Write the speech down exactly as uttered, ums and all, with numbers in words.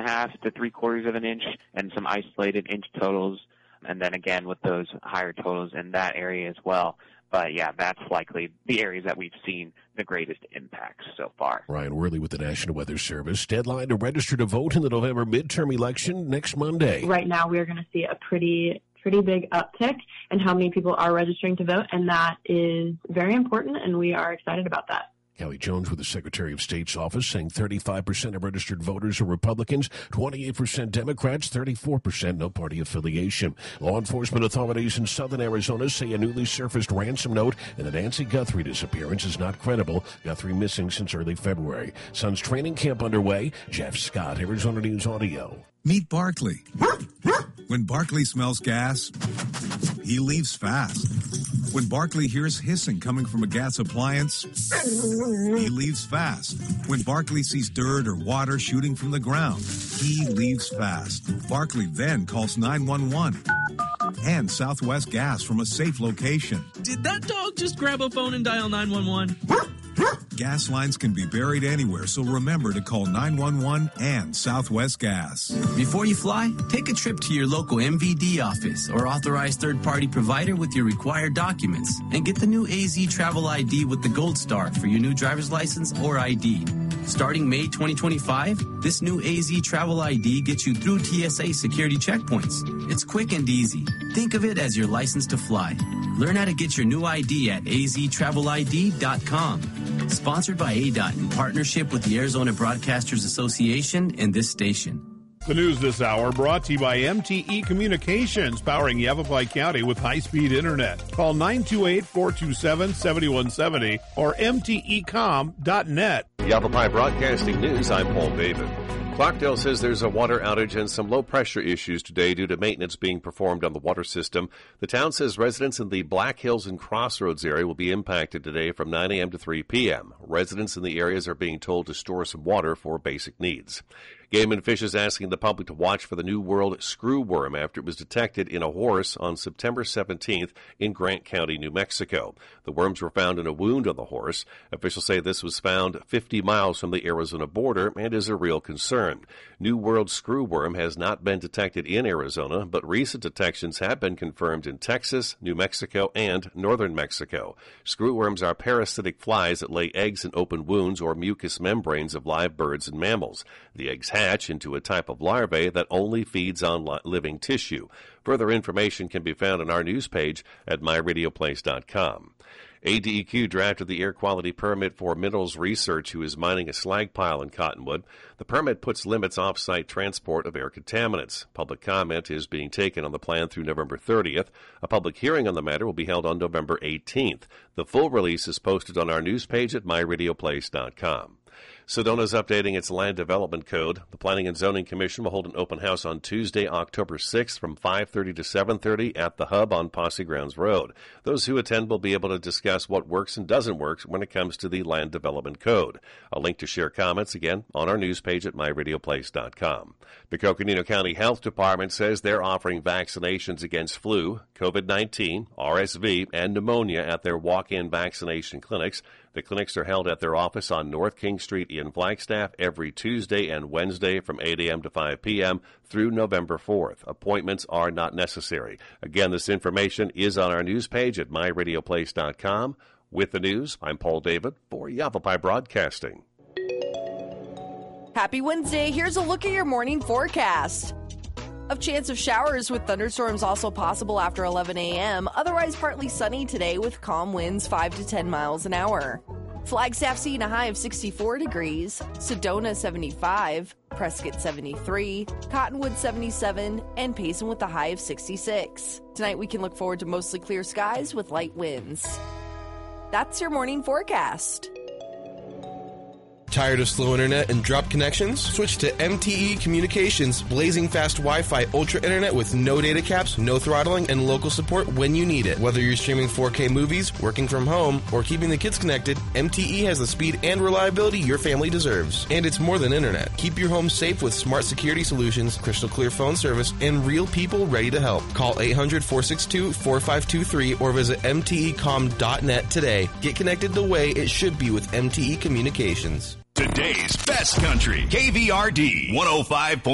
half to three quarters of an inch and some isolated inch totals. And then again with those higher totals in that area as well. But, yeah, that's likely the areas that we've seen the greatest impacts so far. Ryan Worley with the National Weather Service. Deadline to register to vote in the November midterm election next Monday. Right now we are going to see a pretty pretty big uptick in how many people are registering to vote, and that is very important, and we are excited about that. Kelly Jones with the Secretary of State's office saying thirty-five percent of registered voters are Republicans, twenty-eight percent Democrats, thirty-four percent no party affiliation. Law enforcement authorities in southern Arizona say a newly surfaced ransom note in the Nancy Guthrie disappearance is not credible. Guthrie missing since early February. Son's training camp underway. Jeff Scott, Arizona News Audio. Meet Barkley. When Barkley smells gas, he leaves fast. When Barkley hears hissing coming from a gas appliance, he leaves fast. When Barkley sees dirt or water shooting from the ground, he leaves fast. Barkley then calls nine one one and Southwest Gas from a safe location. Did that dog just grab a phone and dial nine one one? Gas lines can be buried anywhere, so remember to call nine one one and Southwest Gas. Before you fly, take a trip to your local M V D office or authorized third-party provider with your required documents and get the new A Z Travel I D with the Gold Star for your new driver's license or I D. Starting May twenty twenty-five, this new A Z Travel I D gets you through T S A security checkpoints. It's quick and easy. Think of it as your license to fly. Learn how to get your new I D at a z travel I D dot com. Sponsored by A D O T in partnership with the Arizona Broadcasters Association and this station. The news this hour brought to you by M T E Communications, powering Yavapai County with high-speed internet. Call nine two eight, four two seven, seven one seven zero or m t e com dot net. Yavapai Broadcasting News, I'm Paul David. Clarkdale says there's a water outage and some low-pressure issues today due to maintenance being performed on the water system. The town says residents in the Black Hills and Crossroads area will be impacted today from nine a.m. to three p.m. Residents in the areas are being told to store some water for basic needs. Game and Fish is asking the public to watch for the New World screwworm after it was detected in a horse on September seventeenth in Grant County, New Mexico. The worms were found in a wound on the horse. Officials say this was found fifty miles from the Arizona border and is a real concern. New World screwworm has not been detected in Arizona, but recent detections have been confirmed in Texas, New Mexico, and northern Mexico. Screwworms are parasitic flies that lay eggs in open wounds or mucous membranes of live birds and mammals. The eggs hatch into a type of larvae that only feeds on li- living tissue. Further information can be found on our news page at my radio place dot com. A D E Q drafted the air quality permit for Minerals Research, who is mining a slag pile in Cottonwood. The permit puts limits off-site transport of air contaminants. Public comment is being taken on the plan through November thirtieth. A public hearing on the matter will be held on November eighteenth. The full release is posted on our news page at my radio place dot com. Sedona is updating its land development code. The Planning and Zoning Commission will hold an open house on Tuesday, October sixth from five thirty to seven thirty at the Hub on Posse Grounds Road. Those who attend will be able to discuss what works and doesn't work when it comes to the land development code. A link to share comments, again, on our news page at my radio place dot com. The Coconino County Health Department says they're offering vaccinations against flu, COVID nineteen, R S V, and pneumonia at their walk-in vaccination clinics. The clinics are held at their office on North King Street in Flagstaff every Tuesday and Wednesday from eight a.m. to five p.m. through November fourth. Appointments are not necessary. Again, this information is on our news page at my radio place dot com. With the news, I'm Paul David for Yavapai Broadcasting. Happy Wednesday. Here's a look at your morning forecast. A chance of showers with thunderstorms also possible after eleven a.m. Otherwise partly sunny today with calm winds five to ten miles an hour. Flagstaff seeing a high of sixty-four degrees, Sedona seventy-five, Prescott seventy-three, Cottonwood seventy-seven, and Payson with a high of sixty-six. Tonight we can look forward to mostly clear skies with light winds. That's your morning forecast. Tired of slow internet and drop connections? Switch to M T E Communications blazing fast Wi-Fi ultra internet with no data caps, no throttling, and local support when you need it. Whether you're streaming four K movies, working from home, or keeping the kids connected, M T E has the speed and reliability your family deserves. And it's more than internet. Keep your home safe with smart security solutions, crystal clear phone service, and real people ready to help. Call eight hundred, four six two, four five two three or visit m t e com dot net today. Get connected the way it should be with M T E Communications. Today's best country, K V R D one oh five point